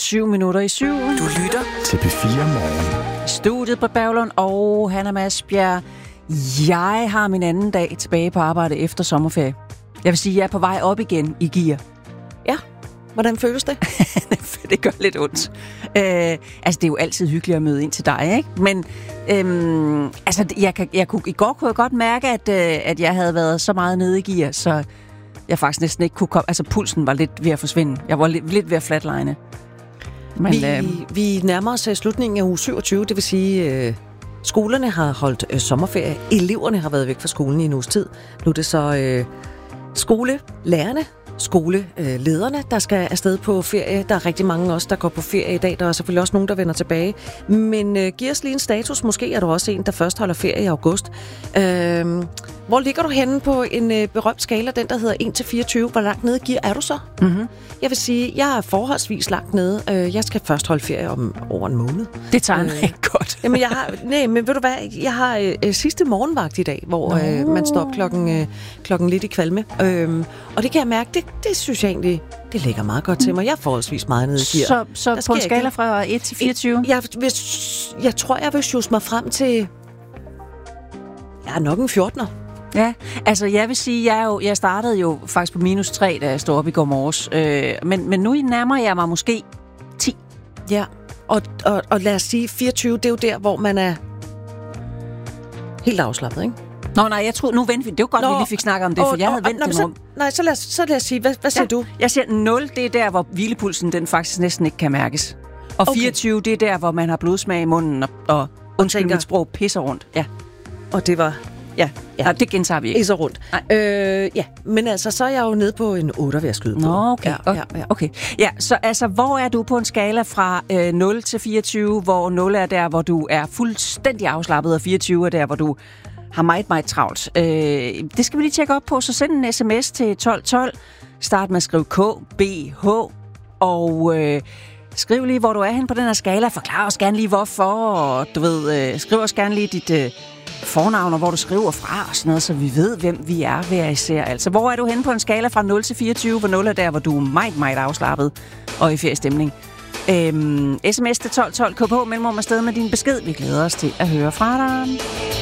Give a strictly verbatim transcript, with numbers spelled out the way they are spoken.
Syv minutter i syv. Du lytter til P fire Morgen. Studiet på Bavlund og Hanna Masbjerg. Jeg har min anden dag tilbage på arbejde efter sommerferie. Jeg vil sige, at jeg er på vej op igen i gear. Ja, hvordan føles det? Det gør lidt ondt. Øh, altså, det er jo altid hyggeligt at møde ind til dig, ikke? Men øhm, altså, jeg, kan, jeg kunne, i går kunne jeg godt mærke, at, øh, at jeg havde været så meget nede i gear, så jeg faktisk næsten ikke kunne komme. Altså, pulsen var lidt ved at forsvinde. Jeg var lidt, lidt ved at flatline. Men, vi, øh, vi nærmer os slutningen af uge syvogtyve, det vil sige, øh, skolerne har holdt øh, sommerferie. Eleverne har været væk fra skolen i en uges tid. Nu er det så øh, skolelærerne, skolelederne, der skal afsted på ferie. Der er rigtig mange også, der går på ferie i dag. Der er selvfølgelig også nogen, der vender tilbage. Men øh, giv os lige en status. Måske er du også en, der først holder ferie i august. Øh, hvor ligger du henne på en øh, berømt skala, den der hedder en til fireogtyve? Hvor langt nede gear er du så? Mm-hmm. Jeg vil sige, jeg er forholdsvis langt nede. Øh, jeg skal først holde ferie om over en måned. Det tager øh, ikke godt. Jamen, jeg har, nej, men ved du hvad? Jeg har øh, sidste morgenvagt i dag, hvor øh, man står op klokken, øh, klokken lidt i kvalme. Øh, og det kan jeg mærke, det, det synes jeg egentlig, det ligger meget godt til mig. Jeg er forholdsvis meget nede i gear. Så, så på en skala fra et til fireogtyve? Jeg, hvis, jeg tror, jeg vil sjuse mig frem til... Jeg er nok en fjortener. Ja, altså jeg vil sige, jeg, jo, jeg startede jo faktisk på minus tre, da jeg stod op i går morges. Øh, men, men nu nærmer jeg mig måske ti. Ja, og, og, og lad os sige, fireogtyve, det er jo der, hvor man er helt afslappet, ikke? Nå nej, jeg troede, nu venter vi. Det var godt, Nå, vi lige fik snakket om det, for og, jeg havde og, ventet og, det nu. Nej, så lad, os, så lad os sige, hvad, hvad siger ja, du? Jeg siger nul, det er der, hvor hvilepulsen den faktisk næsten ikke kan mærkes. Og okay. fireogtyve, det er der, hvor man har blodsmag i munden og, og undskyld tænker, mit sprog, pisser rundt. Ja. Og det var... Ja, ja. Nej, det gentager vi ikke. Pisser rundt. Øh, ja, men altså, så er jeg jo nede på en otter ved at skyde på. Nå, okay. Ja, ja, ja. okay. Ja, så altså, hvor er du på en skala fra øh, nul til fireogtyve, hvor nul er der, hvor du er fuldstændig afslappet, og fireogtyve er der, hvor du har meget, meget travlt. Øh, det skal vi lige tjekke op på, så send en sms til tolv tolv. Start med at skrive K, B, H, og... Øh, skriv lige, hvor du er hen på den her skala. Forklar os gerne lige, hvorfor. Og du ved, øh, skriv os gerne lige dit øh, fornavn, og hvor du skriver fra og sådan noget, så vi ved, hvem vi er hver især. Altså, hvor er du hen på en skala fra nul til fireogtyve, hvor nul er der, hvor du er meget, meget afslappet og i feriestemning. Øhm, sms til tolv tolv, K P, mellemrum afsted med din besked. Vi glæder os til at høre fra dig.